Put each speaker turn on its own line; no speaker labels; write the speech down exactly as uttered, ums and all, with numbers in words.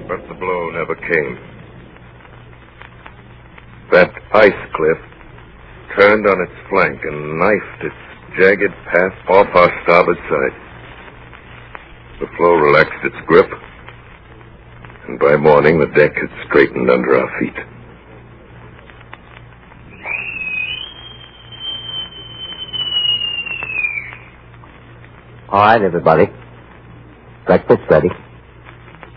But the blow never came. That ice cliff turned on its flank and knifed its jagged path off our starboard side. The floe relaxed its grip, and by morning the deck had straightened under our feet.
All right, everybody. Breakfast ready.